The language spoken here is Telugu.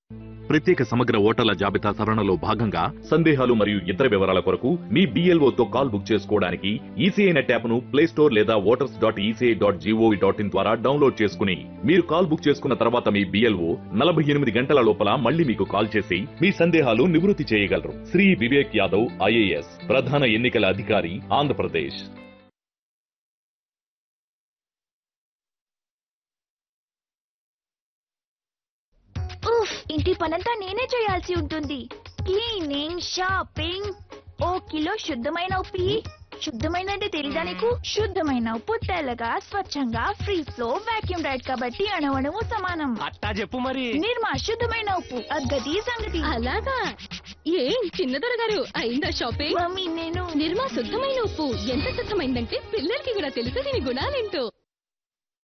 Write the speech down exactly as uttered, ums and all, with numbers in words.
ప్రత్యేక సమగ్ర ఓటర్ల జాబితా సవరణలో భాగంగా సందేహాలు మరియు ఇతర వివరాల కొరకు మీ బిఎల్ఓతో కాల్ బుక్ చేసుకోవడానికి ఈసీఐ నెట్ యాప్ను ప్లే స్టోర్ లేదా voters dot ECI dot GOV dot in ద్వారా డౌన్లోడ్ చేసుకుని మీరు కాల్ బుక్ చేసుకున్న తర్వాత మీ బిఎల్ఓ నలభై ఎనిమిది గంటల లోపల మళ్ళీ మీకు కాల్ చేసి మీ సందేహాలు నివృత్తి చేయగలరు. శ్రీ వివేక్ యాదవ్ ఐఏఎస్, ప్రధాన ఎన్నికల అధికారి, ఆంధ్రప్రదేశ్. ఇంటి పనంతా నేనే చేయాల్సి ఉంటుంది. క్లీనింగ్, షాపింగ్, ఓ కిలో శుద్ధమైన ఉప్పు. శుద్ధమైన అంటే తెలీదా నీకు? శుద్ధమైన ఉప్పు తెల్లగా, స్వచ్ఛంగా, ఫ్రీ ఫ్లో, వాక్యూమ్ రైడ్ కాబట్టి అణువణువు సమానం. అట్టా చెప్పు మరి. నిర్మా శుద్ధమైన ఉప్పు, అగ్గది సంగతి. అలాగా? ఏం చిన్నదొర గారు అయిందా షాపింగ్? మమ్మీ నేను నిర్మా శుద్ధమైన ఉప్పు ఎంత శుద్ధమైందంటే పిల్లలకి కూడా తెలుసు దీని గుణాలేంటో.